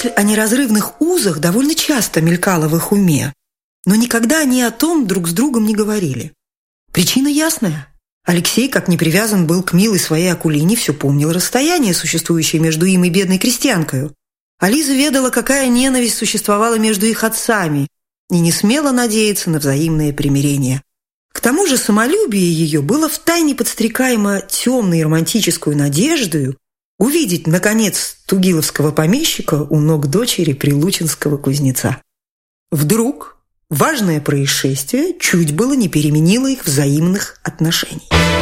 Мысль о неразрывных узах довольно часто мелькала в их уме, но никогда они о том друг с другом не говорили. Причина ясная. Алексей, как не привязан был к милой своей Акулине, все помнил расстояние, существующее между им и бедной крестьянкою. А Лиза ведала, какая ненависть существовала между их отцами, и не смела надеяться на взаимное примирение. К тому же самолюбие ее было втайне подстрекаемо темной и романтической надеждою увидеть, наконец, тугиловского помещика у ног дочери прилучинского кузнеца. Вдруг важное происшествие чуть было не переменило их взаимных отношений.